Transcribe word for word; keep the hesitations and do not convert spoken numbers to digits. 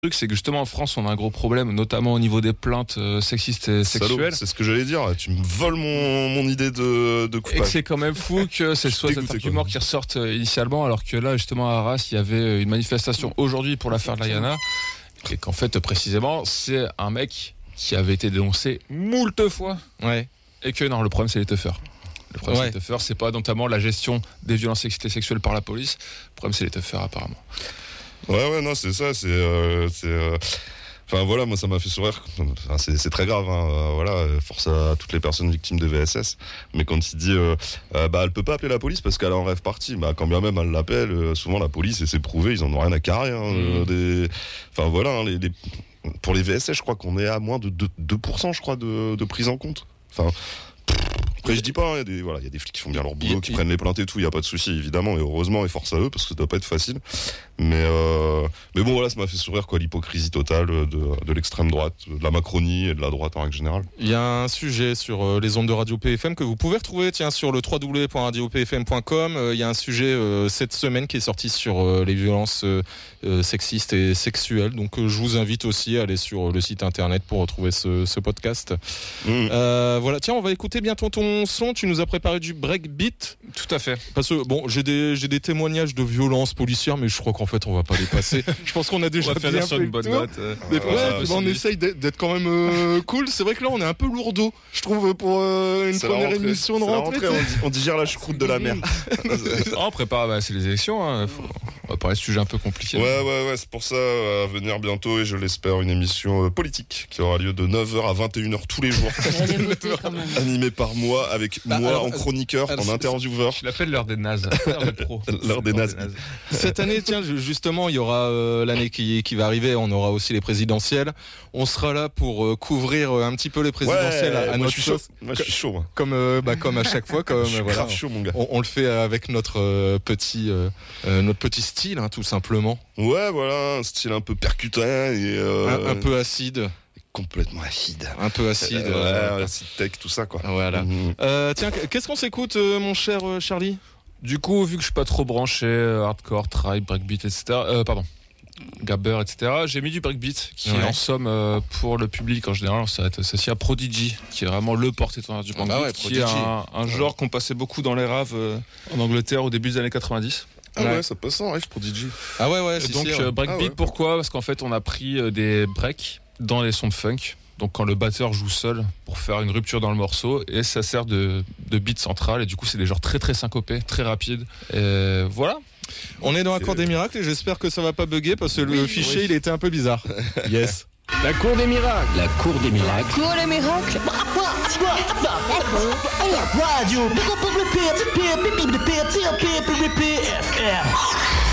truc, c'est que justement en France, on a un gros problème, notamment au niveau des plaintes euh, sexistes et sexuelles. Salaud, c'est ce que j'allais dire. Tu me voles mon, mon idée de, de coupable. Et que c'est quand même fou que c'est soit cet argument qui ressorte initialement, alors que là, justement, à Arras, il y avait une manifestation aujourd'hui pour l'affaire de l'Ayana, et qu'en fait, précisément, c'est un mec qui avait été dénoncé moult fois. Ouais. Et que non, le problème, c'est les teufeurs. Le problème, Ouais. c'est les teufeurs, c'est pas notamment la gestion des violences sexuelles par la police. Le problème, c'est les teufeurs, apparemment. Ouais, ouais, non, c'est ça, c'est... Euh, c'est euh... Enfin voilà, moi ça m'a fait sourire. Enfin, c'est, c'est très grave, hein. euh, voilà, force à toutes les personnes victimes de V S S. Mais quand il dit, euh, euh, bah elle peut pas appeler la police parce qu'elle est en rêve partie. Bah quand bien même elle l'appelle, euh, souvent la police, et c'est prouvé, ils en ont rien à carrer. Hein, Mmh. euh, des... Enfin voilà, hein, les, les... pour les V S S, je crois qu'on est à moins de deux pour cent, je crois, de, de prise en compte. Enfin. Après, je dis pas, il hein, y a des, voilà, il y a des flics qui font bien leur boulot, il, qui il... prennent les plaintes et tout, il y a pas de souci, évidemment, et heureusement, et force à eux, parce que ça doit pas être facile. Mais, euh, mais bon, voilà, ça m'a fait sourire, quoi, l'hypocrisie totale de, de l'extrême droite, de la Macronie et de la droite en règle générale. Il y a un sujet sur euh, les ondes de Radio P F M que vous pouvez retrouver, tiens, sur le w w w point radio p f m point com. Euh, il y a un sujet euh, cette semaine qui est sorti sur euh, les violences euh, euh, sexistes et sexuelles. Donc, euh, je vous invite aussi à aller sur le site internet pour retrouver ce, ce podcast. Mmh. Euh, voilà, tiens, on va écouter bientôt ton son. Tu nous as préparé du breakbeat. Tout à fait. Parce que bon, j'ai des j'ai des témoignages de violences policières, mais je crois qu'en fait on va pas les passer. Je pense qu'on a déjà on va bien faire sur fait une bonne le tour. note. Euh, Des Ah, fois, ouais, puis c'est on des- essaye d'être, d'être quand même euh, cool. C'est vrai que là on est un peu lourdeau, je trouve, pour euh, une C'est la première rentrée. émission de C'est la rentrée. rentrée, on, di- on digère la choucroute de la mer. Oh, on prépare, bah, c'est les élections. Hein. Faut... On va parler de sujets un peu compliqués. Ouais, ouais, ouais, c'est pour ça, euh, à venir bientôt, et je l'espère, une émission euh, politique qui aura lieu de neuf heures à vingt et une heures tous les jours. Allez voter quand même. Animé par moi, avec Bah, moi alors, en chroniqueur, alors, en c'est- intervieweur. Je l'appelle l'heure des nazes. L'heure des pros. L'heure des nazes. Cette année, tiens, ju- justement, il y aura euh, l'année qui, qui va arriver. On aura aussi les présidentielles. On sera là pour euh, couvrir euh, un petit peu les présidentielles à, à moi, notre je suis chaud. sauce, Moi, je suis chaud, moi. comme euh, bah, comme à chaque fois, comme Je suis euh, voilà. grave chaud, mon gars. On, on le fait avec notre euh, petit euh, euh, notre petit style, hein, tout simplement. Ouais, voilà, un style un peu percutant et euh, Un, un peu acide, complètement acide. un peu acide. Euh, euh, ouais, acide tech, tout ça, quoi. Voilà. Mhm. Euh, tiens, qu'est-ce qu'on s'écoute, euh, mon cher euh, Charlie? Du coup, vu que je suis pas trop branché, euh, hardcore, tribe, breakbeat, et cetera. Euh, pardon. Gabber, et cetera. J'ai mis du breakbeat, qui Ouais. en somme, euh, pour le public en général, ça va être associé à Prodigy, qui est vraiment le porte-étendard du breakbeat, bah ouais, qui est Prodigy. un, un genre qu'on passait beaucoup dans les raves euh, en Angleterre au début des années quatre-vingt-dix. Ah ouais, Ouais. ça passe en rêve pour D J. Ah ouais, ouais, Et si, donc si, euh, ouais. breakbeat, Ah ouais. pourquoi? Parce qu'en fait, on a pris euh, des breaks dans les sons de funk. Donc quand le batteur joue seul pour faire une rupture dans le morceau, et ça sert de, de beat central, et du coup c'est des genres très très syncopés, très rapides. Et voilà. On est dans la cour des miracles et j'espère que ça va pas bugger parce que le fichier oui. il était un peu bizarre. Yes. La cour des miracles. La cour des miracles. Cours les miracles. Radio.